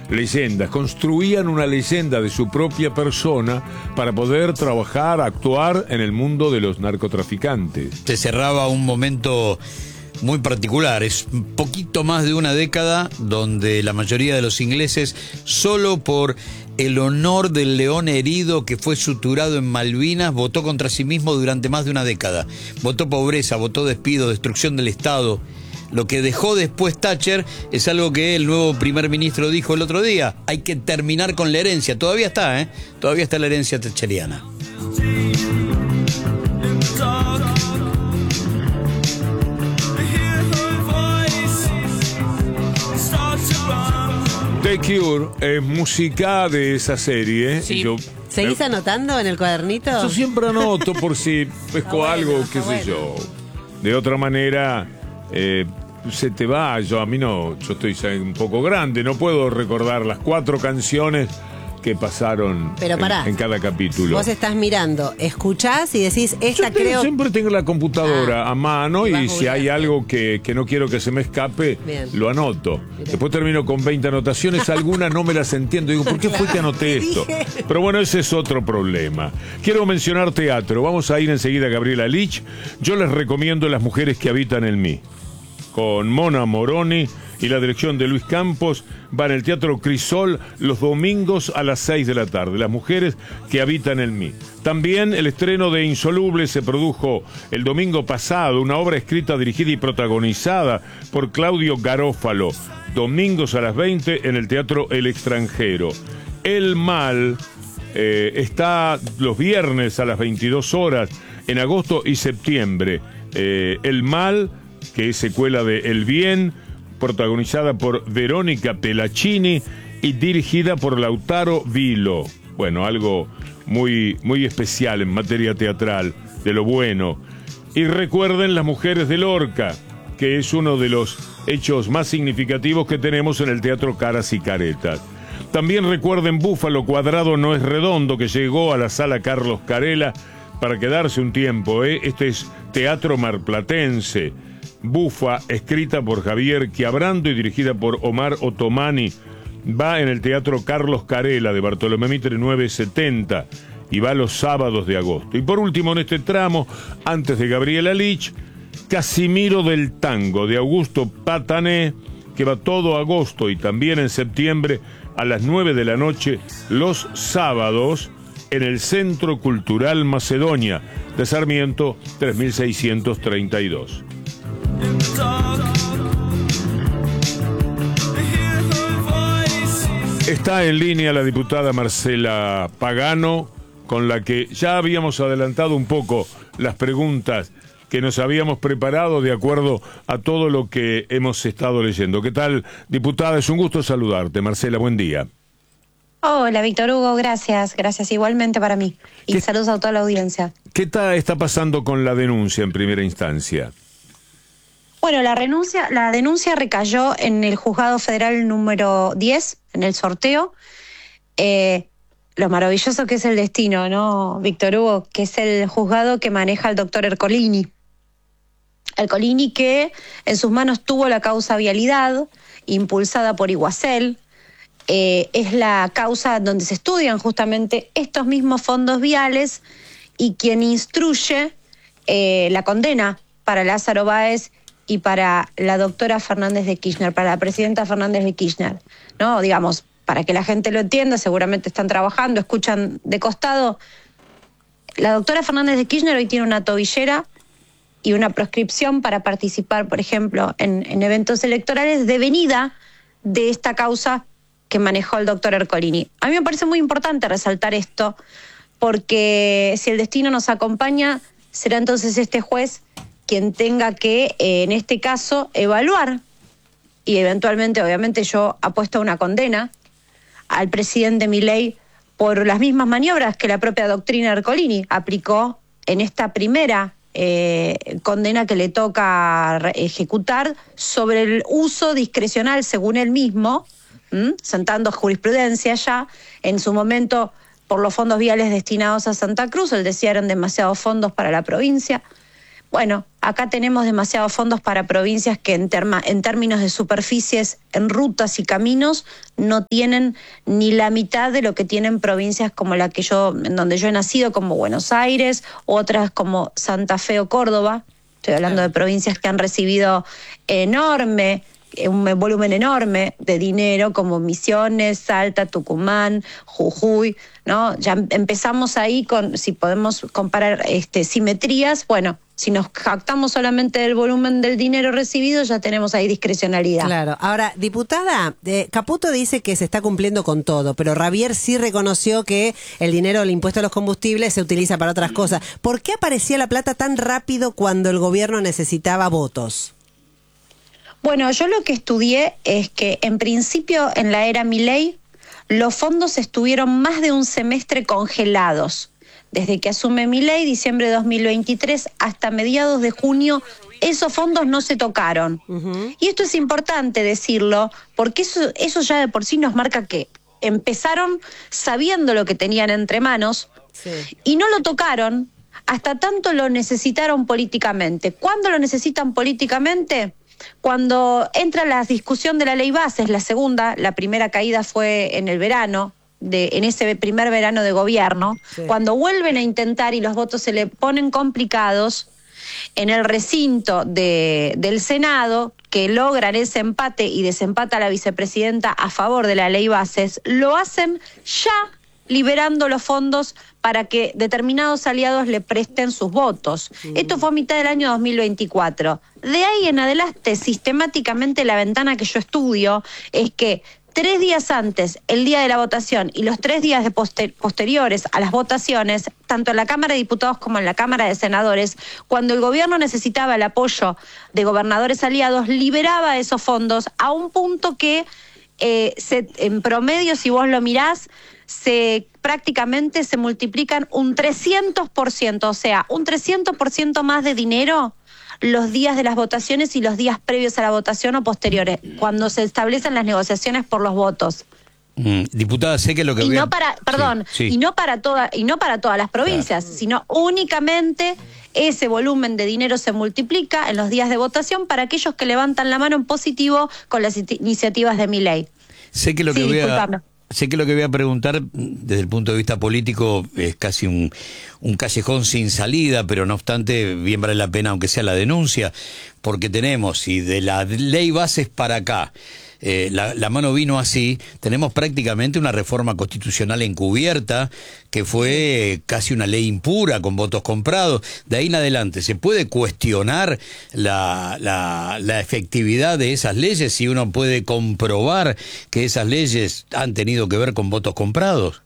leyendas, construían una leyenda de su propia persona para poder trabajar, actuar en el mundo de los narcotraficantes. Se cerraba un momento muy particular, es un poquito más de una década donde la mayoría de los ingleses, solo por el honor del león herido que fue suturado en Malvinas, votó contra sí mismo durante más de una década. Votó pobreza, votó despido, destrucción del Estado. Lo que dejó después Thatcher es algo que el nuevo primer ministro dijo el otro día: hay que terminar con la herencia. Todavía está, todavía está la herencia thatcheriana. The Cure es música de esa serie. Sí. ¿Seguís anotando en el cuadernito? Yo siempre anoto por si pesco algo, qué sé yo. De otra manera, se te va. Yo estoy un poco grande, no puedo recordar las 4 canciones que pasaron. Pero pará, en cada capítulo. Vos estás mirando, escuchás y decís, Siempre tengo la computadora a mano y si hay algo que no quiero que se me escape, bien, lo anoto. Bien. Después termino con 20 anotaciones, algunas no me las entiendo. Digo, ¿por qué fue que anoté esto? Pero bueno, ese es otro problema. Quiero mencionar teatro. Vamos a ir enseguida a Gabriela Lich. Yo les recomiendo Las mujeres que habitan en mí, con Mona Moroni y la dirección de Luis Campos. Va en el Teatro Crisol los domingos a las 6 de la tarde. Las mujeres que habitan en mí. También el estreno de Insoluble se produjo el domingo pasado, una obra escrita, dirigida y protagonizada por Claudio Garófalo. Domingos a las 20 en el Teatro El Extranjero. El Mal está los viernes a las 22 horas en agosto y septiembre. El Mal, que es secuela de El Bien, protagonizada por Verónica Pelaccini y dirigida por Lautaro Vilo. Bueno, algo muy, muy especial en materia teatral, de lo bueno. Y recuerden Las mujeres de Lorca, que es uno de los hechos más significativos que tenemos en el Teatro Caras y Caretas. También recuerden Búfalo Cuadrado no es redondo, que llegó a la Sala Carlos Carela para quedarse un tiempo. Este es teatro marplatense. Bufa, escrita por Javier Chiabrando y dirigida por Omar Ottomani, va en el Teatro Carlos Carela de Bartolomé Mitre 970 y va los sábados de agosto. Y por último, en este tramo, antes de Gabriela Lich, Casimiro del Tango de Augusto Patané, que va todo agosto y también en septiembre a las 9 de la noche los sábados en el Centro Cultural Macedonia de Sarmiento 3632. Está en línea la diputada Marcela Pagano, con la que ya habíamos adelantado un poco las preguntas que nos habíamos preparado de acuerdo a todo lo que hemos estado leyendo. ¿Qué tal, diputada? Es un gusto saludarte. Marcela, buen día. Hola, Víctor Hugo, gracias. Gracias igualmente para mí. Y saludos a toda la audiencia. ¿Qué está pasando con la denuncia en primera instancia? Bueno, la denuncia recayó en el Juzgado Federal número 10, en el sorteo. Lo maravilloso que es el destino, ¿no, Víctor Hugo? Que es el juzgado que maneja el doctor Ercolini. Ercolini, que en sus manos tuvo la causa Vialidad, impulsada por Iguacel. Es la causa donde se estudian justamente estos mismos fondos viales y quien instruye la condena para Lázaro Báez y para la doctora Fernández de Kirchner, para la presidenta Fernández de Kirchner, ¿no? Digamos, para que la gente lo entienda, seguramente están trabajando, escuchan de costado. La doctora Fernández de Kirchner hoy tiene una tobillera y una proscripción para participar, por ejemplo, en eventos electorales devenida de esta causa que manejó el doctor Ercolini. A mí me parece muy importante resaltar esto, porque si el destino nos acompaña, será entonces este juez quien tenga que, en este caso, evaluar, y eventualmente, obviamente, yo apuesto a una condena al presidente Milei por las mismas maniobras que la propia doctrina Ercolini aplicó en esta primera condena que le toca ejecutar sobre el uso discrecional, según él mismo, sentando jurisprudencia ya, en su momento por los fondos viales destinados a Santa Cruz. Él decía eran demasiados fondos para la provincia. bueno, acá tenemos demasiados fondos para provincias que en términos de superficies, en rutas y caminos, no tienen ni la mitad de lo que tienen provincias como la que en donde yo he nacido, como Buenos Aires, otras como Santa Fe o Córdoba. Estoy hablando de provincias que han recibido un volumen enorme de dinero, como Misiones, Salta, Tucumán, Jujuy, ¿no? Ya empezamos ahí si podemos comparar simetrías, bueno, si nos jactamos solamente del volumen del dinero recibido, ya tenemos ahí discrecionalidad. Claro. Ahora, diputada, Caputo dice que se está cumpliendo con todo, pero Rabier sí reconoció que el dinero del impuesto a los combustibles se utiliza para otras cosas. ¿Por qué aparecía la plata tan rápido cuando el gobierno necesitaba votos? Bueno, yo lo que estudié es que en principio en la era Milei los fondos estuvieron más de un semestre congelados. Desde que asume Milei, diciembre de 2023, hasta mediados de junio, esos fondos no se tocaron. Y esto es importante decirlo, porque eso ya de por sí nos marca que empezaron sabiendo lo que tenían entre manos, y no lo tocaron hasta tanto lo necesitaron políticamente. ¿Cuándo lo necesitan políticamente? Cuando entra la discusión de la ley bases, la primera caída fue en el verano, en ese primer verano de gobierno, cuando vuelven a intentar y los votos se le ponen complicados, en el recinto del Senado, que logran ese empate y desempata la vicepresidenta a favor de la ley bases, lo hacen ya liberando los fondos para que determinados aliados le presten sus votos. Esto fue a mitad del año 2024. De ahí en adelante, sistemáticamente la ventana que yo estudio es que 3 días antes, el día de la votación, y los 3 días posteriores a las votaciones, tanto en la Cámara de Diputados como en la Cámara de Senadores, cuando el gobierno necesitaba el apoyo de gobernadores aliados, liberaba esos fondos a un punto que en promedio, si vos lo mirás, prácticamente se multiplican un 300%, o sea, un 300% más de dinero los días de las votaciones y los días previos a la votación o posteriores, cuando se establecen las negociaciones por los votos. Diputada, sé que lo que y no para todas las provincias, sino únicamente ese volumen de dinero se multiplica en los días de votación para aquellos que levantan la mano en positivo con las iniciativas de Milei. Sé que lo que voy a preguntar desde el punto de vista político es casi un callejón sin salida, pero no obstante bien vale la pena aunque sea la denuncia, porque tenemos, y de la ley bases para acá, la mano vino así, tenemos prácticamente una reforma constitucional encubierta que fue casi una ley impura con votos comprados. De ahí en adelante, ¿se puede cuestionar la efectividad de esas leyes si uno puede comprobar que esas leyes han tenido que ver con votos comprados?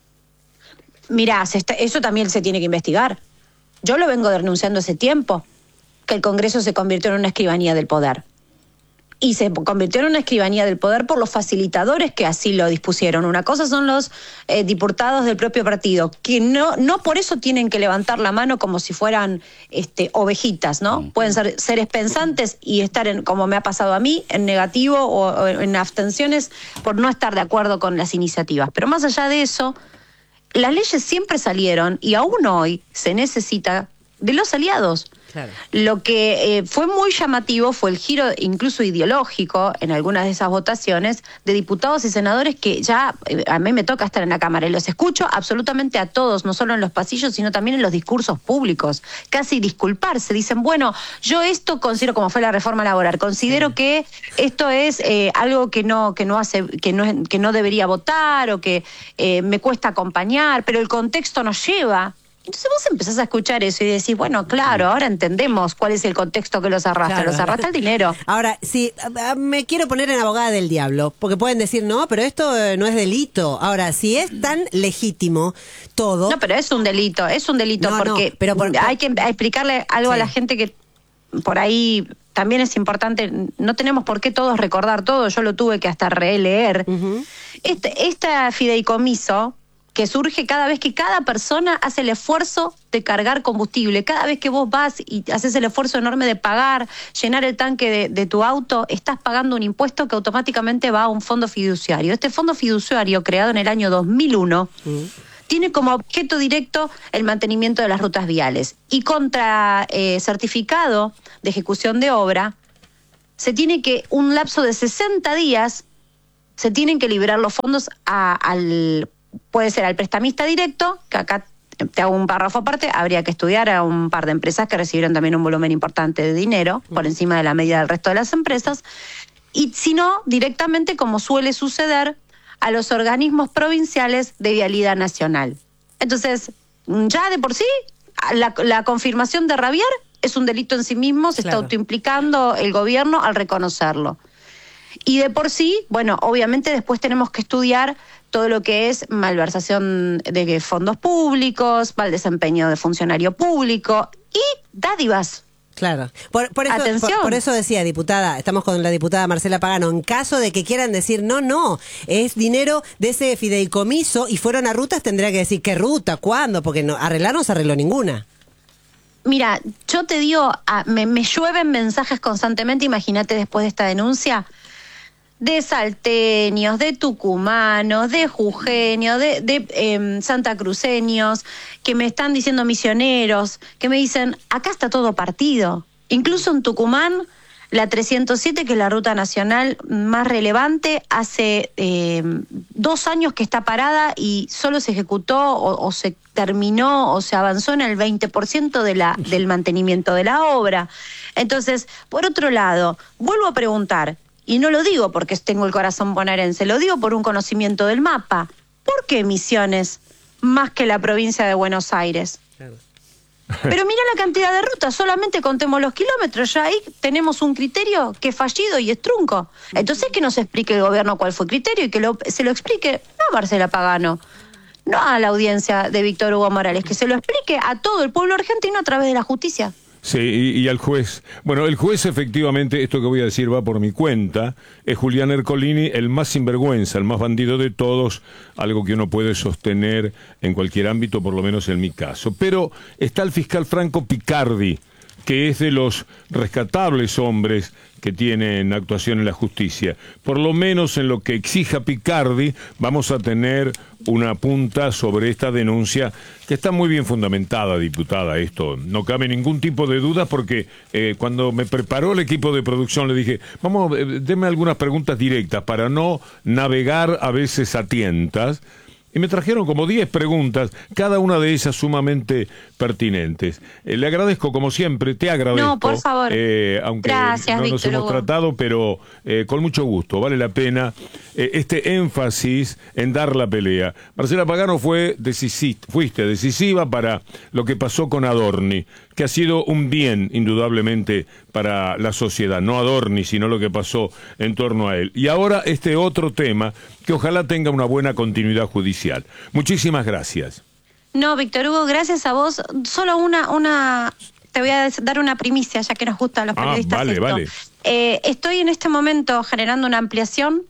Mirá, eso también se tiene que investigar. Yo lo vengo denunciando hace tiempo, que el Congreso se convirtió en una escribanía del poder. Y se convirtió en una escribanía del poder por los facilitadores que así lo dispusieron. Una cosa son los diputados del propio partido, que no por eso tienen que levantar la mano como si fueran ovejitas, ¿no? Pueden ser seres pensantes y estar, como me ha pasado a mí, en negativo o en abstenciones por no estar de acuerdo con las iniciativas. Pero más allá de eso, las leyes siempre salieron y aún hoy se necesita de los aliados. Claro. Lo que fue muy llamativo fue el giro incluso ideológico en algunas de esas votaciones de diputados y senadores que ya a mí me toca estar en la Cámara y los escucho absolutamente a todos, no solo en los pasillos sino también en los discursos públicos, casi disculparse, dicen, bueno, yo esto considero, como fue la reforma laboral, considero que esto es algo que no debería votar o que me cuesta acompañar, pero el contexto nos lleva. Entonces vos empezás a escuchar eso y decís, bueno, claro, ahora entendemos cuál es el contexto que los arrastra. Claro. Los arrastra el dinero. Ahora, sí, me quiero poner en abogada del diablo, porque pueden decir, no, pero esto no es delito. Ahora, si es tan legítimo todo... No, pero es un delito porque pero hay que explicarle algo a la gente que por ahí también es importante. No tenemos por qué todos recordar todo, yo lo tuve que hasta releer. Este fideicomiso que surge cada vez que cada persona hace el esfuerzo de cargar combustible. Cada vez que vos vas y haces el esfuerzo enorme de pagar, llenar el tanque de tu auto, estás pagando un impuesto que automáticamente va a un fondo fiduciario. Este fondo fiduciario, creado en el año 2001, tiene como objeto directo el mantenimiento de las rutas viales. Y contra certificado de ejecución de obra, se tiene que, un lapso de 60 días, se tienen que liberar los fondos puede ser al prestamista directo, que acá te hago un párrafo aparte, habría que estudiar a un par de empresas que recibieron también un volumen importante de dinero, por encima de la media del resto de las empresas, y si no, directamente, como suele suceder, a los organismos provinciales de vialidad nacional. Entonces, ya de por sí, la confirmación de Ravier es un delito en sí mismo, se está autoimplicando el gobierno al reconocerlo. Y de por sí, bueno, obviamente después tenemos que estudiar todo lo que es malversación de fondos públicos, mal desempeño de funcionario público y dádivas. Claro. Por eso, Atención. Por eso decía, diputada, estamos con la diputada Marcela Pagano, en caso de que quieran decir, no, es dinero de ese fideicomiso y fueron a rutas, tendría que decir, ¿qué ruta? ¿Cuándo? Porque arreglar no se arregló ninguna. Mira, yo te digo, me llueven mensajes constantemente, imagínate después de esta denuncia, de salteños, de tucumanos, de jujeños, de santacruceños, que me están diciendo misioneros, que me dicen, acá está todo partido. Incluso en Tucumán, la 307, que es la ruta nacional más relevante, hace 2 años que está parada y solo se ejecutó o se terminó o se avanzó en el 20% del mantenimiento de la obra. Entonces, por otro lado, vuelvo a preguntar, y no lo digo porque tengo el corazón bonaerense, lo digo por un conocimiento del mapa. ¿Por qué Misiones más que la provincia de Buenos Aires? Claro. Pero mira la cantidad de rutas, solamente contemos los kilómetros, ya ahí tenemos un criterio que es fallido y es trunco. Entonces que nos explique el gobierno cuál fue el criterio y que se lo explique, no a Marcela Pagano, no a la audiencia de Víctor Hugo Morales, que se lo explique a todo el pueblo argentino a través de la justicia. Sí, y al juez. Bueno, el juez efectivamente, esto que voy a decir va por mi cuenta, es Julián Ercolini, el más sinvergüenza, el más bandido de todos, algo que uno puede sostener en cualquier ámbito, por lo menos en mi caso. Pero está el fiscal Franco Picardi, que es de los rescatables hombres que tienen actuación en la justicia. Por lo menos en lo que exija Picardi, vamos a tener una punta sobre esta denuncia, que está muy bien fundamentada, diputada, esto. No cabe ningún tipo de duda, porque cuando me preparó el equipo de producción le dije, denme algunas preguntas directas para no navegar a veces a tientas. Y me trajeron como 10 preguntas, cada una de ellas sumamente pertinentes. Le agradezco, como siempre, te agradezco. No, por favor. Aunque gracias, no nos Víctor hemos Hugo. tratado, pero con mucho gusto, vale la pena este énfasis en dar la pelea. Marcela Pagano fuiste decisiva para lo que pasó con Adorni, que ha sido un bien, indudablemente, para la sociedad. No Adorni, sino lo que pasó en torno a él. Y ahora este otro tema, que ojalá tenga una buena continuidad judicial. Muchísimas gracias. No, Víctor Hugo, gracias a vos. Solo te voy a dar una primicia, ya que nos gusta a los periodistas vale, esto. vale. Estoy en este momento generando una ampliación.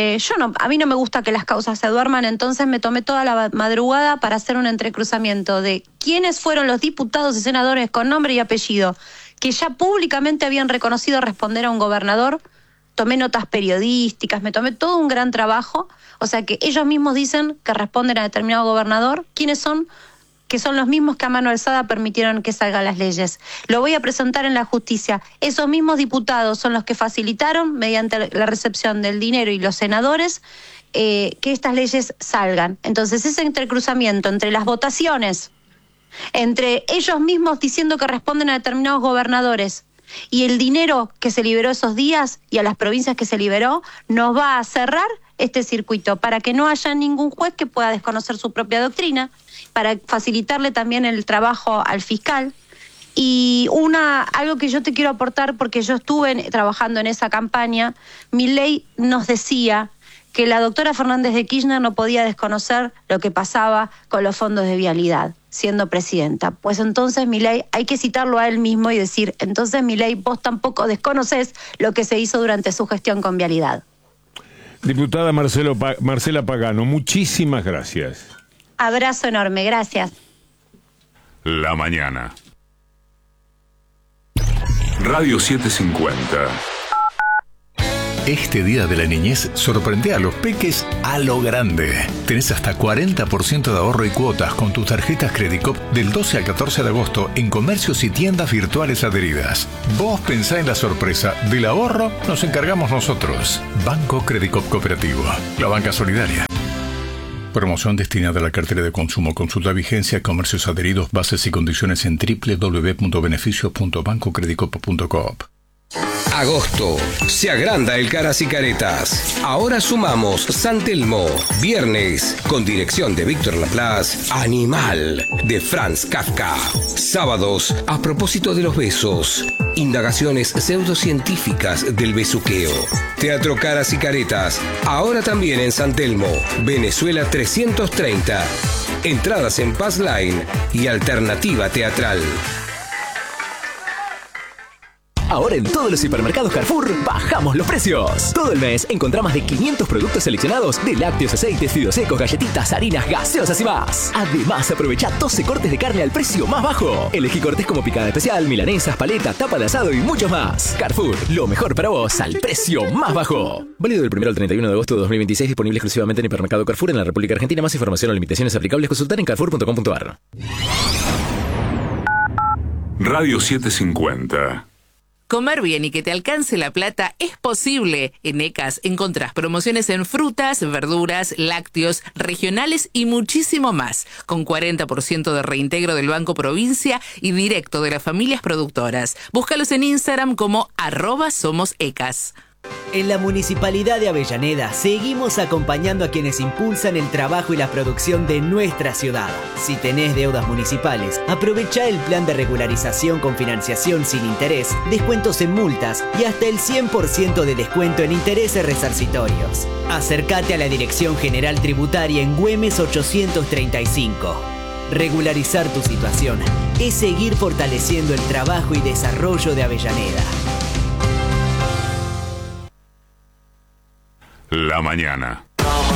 A mí no me gusta que las causas se duerman, entonces me tomé toda la madrugada para hacer un entrecruzamiento de quiénes fueron los diputados y senadores con nombre y apellido que ya públicamente habían reconocido responder a un gobernador. Tomé notas periodísticas, me tomé todo un gran trabajo, o sea que ellos mismos dicen que responden a determinado gobernador. ¿Quiénes son? Que son los mismos que a mano alzada permitieron que salgan las leyes. Lo voy a presentar en la justicia. Esos mismos diputados son los que facilitaron, mediante la recepción del dinero y los senadores, que estas leyes salgan. Entonces ese entrecruzamiento entre las votaciones, entre ellos mismos diciendo que responden a determinados gobernadores, y el dinero que se liberó esos días y a las provincias que se liberó, nos va a cerrar este circuito para que no haya ningún juez que pueda desconocer su propia doctrina, para facilitarle también el trabajo al fiscal. Y algo que yo te quiero aportar, porque yo estuve trabajando en esa campaña, Milei nos decía que la doctora Fernández de Kirchner no podía desconocer lo que pasaba con los fondos de vialidad, siendo presidenta. Pues entonces, Milei, hay que citarlo a él mismo y decir, entonces, Milei, vos tampoco desconocés lo que se hizo durante su gestión con vialidad. Diputada Marcela Pagano, muchísimas gracias. Abrazo enorme, gracias. La mañana. Radio 750. Este día de la niñez sorprende a los peques a lo grande. Tenés hasta 40% de ahorro y cuotas con tus tarjetas Credicop del 12 al 14 de agosto en comercios y tiendas virtuales adheridas. Vos pensá en la sorpresa. Del ahorro nos encargamos nosotros. Banco Credicop Cooperativo. La banca solidaria. Promoción destinada a la cartera de consumo. Consulta vigencia, comercios adheridos, bases y condiciones en www.beneficios.bancocredicoop.coop. Agosto. Se agranda el Caras y Caretas. Ahora sumamos San Telmo. Viernes, con dirección de Víctor Laplace, Animal, de Franz Kafka. Sábados, a propósito de los besos. Indagaciones pseudocientíficas del besuqueo. Teatro Caras y Caretas. Ahora también en San Telmo, Venezuela 330. Entradas en Pass Line y Alternativa Teatral. Ahora en todos los supermercados Carrefour bajamos los precios. Todo el mes encontrá más de 500 productos seleccionados de lácteos, aceites, fideos secos, galletitas, harinas, gaseosas y más. Además, aprovecha 12 cortes de carne al precio más bajo. Elegí cortes como picada especial, milanesas, paleta, tapa de asado y mucho más. Carrefour, lo mejor para vos al precio más bajo. Válido del 1 al 31 de agosto de 2026, disponible exclusivamente en hipermercado Carrefour en la República Argentina. Más información o limitaciones aplicables consultar en carrefour.com.ar. Radio 750. Comer bien y que te alcance la plata es posible. En ECAS encontrás promociones en frutas, verduras, lácteos, regionales y muchísimo más, con 40% de reintegro del Banco Provincia y directo de las familias productoras. Búscalos en Instagram como @somosecas. En la Municipalidad de Avellaneda seguimos acompañando a quienes impulsan el trabajo y la producción de nuestra ciudad. Si tenés deudas municipales, aprovecha el plan de regularización con financiación sin interés, descuentos en multas y hasta el 100% de descuento en intereses resarcitorios. Acércate a la Dirección General Tributaria en Güemes 835. Regularizar tu situación es seguir fortaleciendo el trabajo y desarrollo de Avellaneda. La mañana.